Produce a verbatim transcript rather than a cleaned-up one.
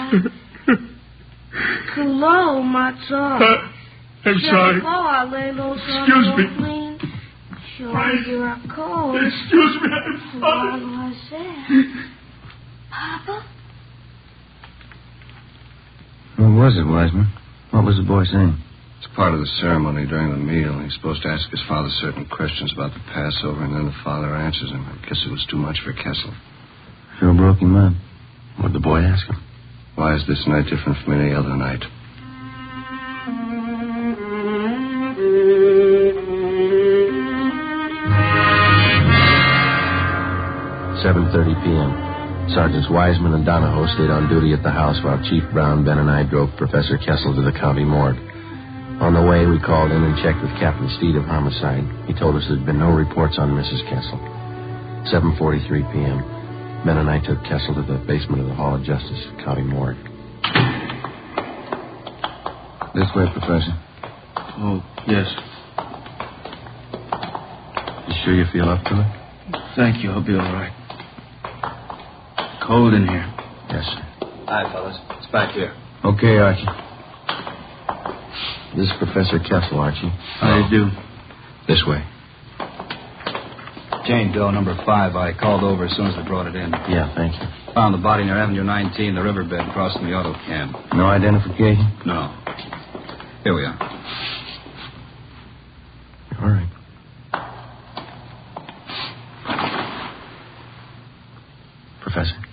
Dad. Hello, Matzo. Uh, I'm sorry. Excuse me. Excuse me, I'm sorry. Papa? What was it, Wiseman? What was the boy saying? It's part of the ceremony during the meal. He's supposed to ask his father certain questions about the Passover, and then the father answers him. I guess it was too much for Kessel. Sure broke him up. What'd the boy ask him? Why is this night different from any other night? seven thirty p.m. Sergeants Wiseman and Donahoe stayed on duty at the house while Chief Brown, Ben, and I drove Professor Kessel to the county morgue. On the way, we called in and checked with Captain Steed of Homicide. He told us there had been no reports on Missus Kessel. seven forty-three p.m. Ben and I took Kessel to the basement of the Hall of Justice, county morgue. This way, Professor. Oh, yes. You sure you feel up to it? Thank you. I'll be all right. Cold in here. Yes, sir. Hi, fellas. It's back here. Okay, Archie. This is Professor Kessel, Archie. How do you do? This way. Jane Doe, number five. I called over as soon as I brought it in. Yeah, thank you. Found the body near Avenue nineteen, the riverbed, crossing the auto camp. No identification? No. Here we are. All right. Professor?